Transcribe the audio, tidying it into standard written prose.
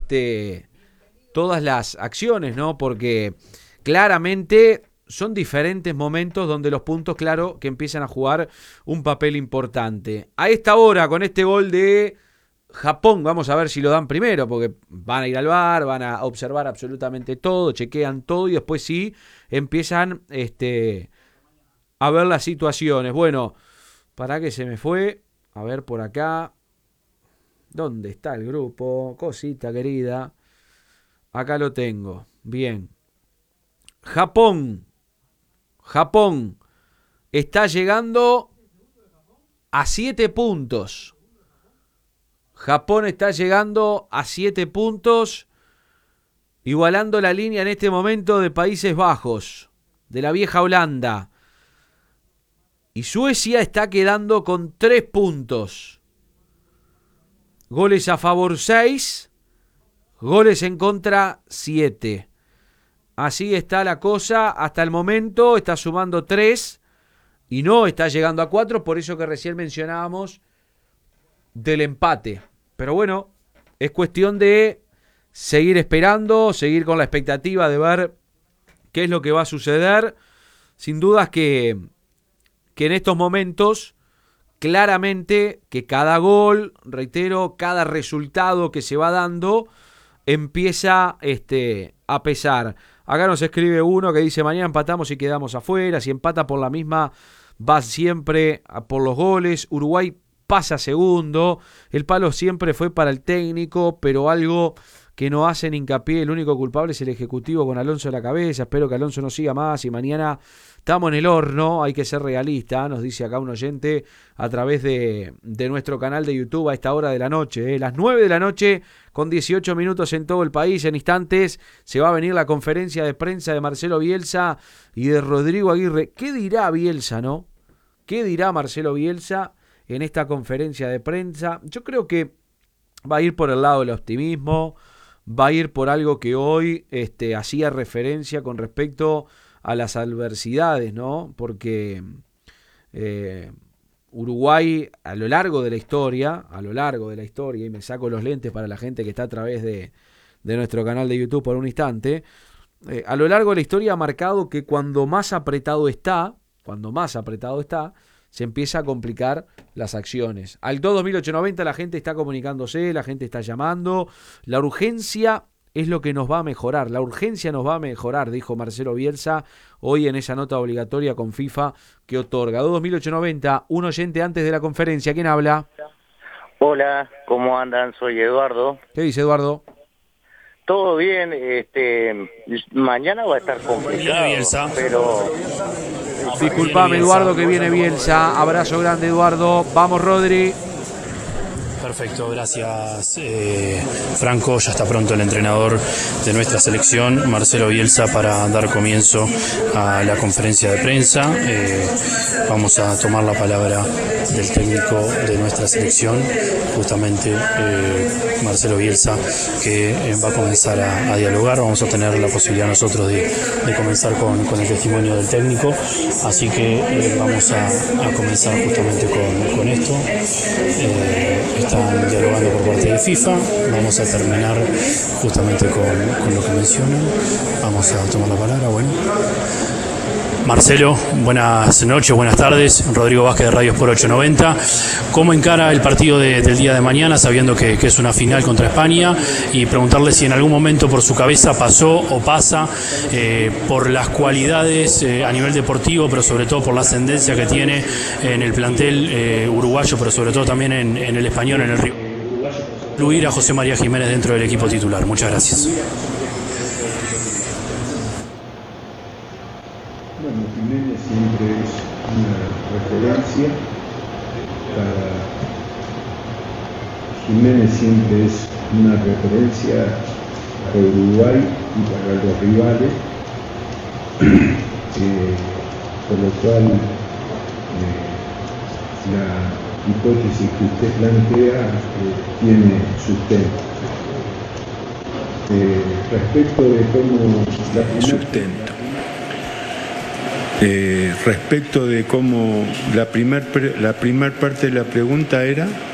todas las acciones, ¿no? Porque claramente son diferentes momentos donde los puntos, claro, que empiezan a jugar un papel importante. A esta hora, con este gol de Japón, vamos a ver si lo dan primero, porque van a ir al VAR, van a observar absolutamente todo, chequean todo y después sí empiezan a ver las situaciones. Bueno, para que se me fue, a ver por acá, ¿dónde está el grupo? Cosita querida, acá lo tengo, bien. Japón está llegando a 7 puntos. Japón está llegando a 7 puntos, igualando la línea en este momento de Países Bajos, de la vieja Holanda. Y Suecia está quedando con 3 puntos. Goles a favor 6, goles en contra 7. Así está la cosa hasta el momento, está sumando 3 y no está llegando a 4, por eso que recién mencionábamos del empate. Pero bueno, es cuestión de seguir esperando, seguir con la expectativa de ver qué es lo que va a suceder. Sin dudas que en estos momentos, claramente que cada gol, reitero, cada resultado que se va dando, empieza a pesar. Acá nos escribe uno que dice: mañana empatamos y quedamos afuera. Si empata por la misma, va siempre por los goles. Uruguay pasa segundo. El palo siempre fue para el técnico, pero algo que no hacen hincapié. El único culpable es el ejecutivo con Alonso a la cabeza. Espero que Alonso no siga más y mañana estamos en el horno. Hay que ser realista, nos dice acá un oyente a través de nuestro canal de YouTube a esta hora de la noche. Las 9 de la noche con 18 minutos en todo el país. En instantes se va a venir la conferencia de prensa de Marcelo Bielsa y de Rodrigo Aguirre. ¿Qué dirá Bielsa, no? ¿Qué dirá Marcelo Bielsa en esta conferencia de prensa? Yo creo que va a ir por el lado del optimismo, va a ir por algo que hoy hacía referencia con respecto a las adversidades, ¿no? Porque Uruguay a lo largo de la historia, y me saco los lentes para la gente que está a través de nuestro canal de YouTube por un instante, a lo largo de la historia ha marcado que cuando más apretado está, se empieza a complicar las acciones. Al 22890 la gente está comunicándose, la gente está llamando. La urgencia es lo que nos va a mejorar. La urgencia nos va a mejorar, dijo Marcelo Bielsa hoy en esa nota obligatoria con FIFA que otorga. 22890, un oyente antes de la conferencia. ¿Quién habla? Hola, ¿cómo andan? Soy Eduardo. ¿Qué dice Eduardo? Todo bien, mañana va a estar complicado, pero... Disculpame, Eduardo, que viene Bielsa. Abrazo grande, Eduardo. Vamos, Rodri. Perfecto, gracias Franco. Ya está pronto el entrenador de nuestra selección, Marcelo Bielsa, para dar comienzo a la conferencia de prensa. Vamos a tomar la palabra del técnico de nuestra selección, justamente Marcelo Bielsa, que va a comenzar a dialogar. Vamos a tener la posibilidad nosotros de comenzar con el testimonio del técnico, así que vamos a comenzar justamente con esto. Están dialogando por parte de FIFA. Vamos a terminar justamente con lo que mencionan. Vamos a tomar la palabra. Bueno, Marcelo, buenas noches, buenas tardes. Rodrigo Vázquez de Radio Sport 890. ¿Cómo encara el partido del día de mañana, sabiendo que es una final contra España? Y preguntarle si en algún momento por su cabeza pasó o pasa por las cualidades a nivel deportivo, pero sobre todo por la ascendencia que tiene en el plantel uruguayo, pero sobre todo también en el español, en el Río, incluir a José María Jiménez dentro del equipo titular. Muchas gracias. Bueno, Jiménez siempre es una referencia para Uruguay y para los rivales, por lo cual la hipótesis que usted plantea tiene sustento. Respecto de cómo respecto de cómo la primer parte de la pregunta era